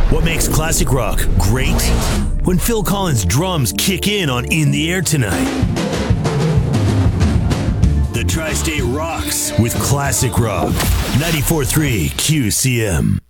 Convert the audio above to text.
What makes classic rock great? When Phil Collins' drums kick in the Air Tonight. The Tri-State rocks with classic rock. 94.3 QCM.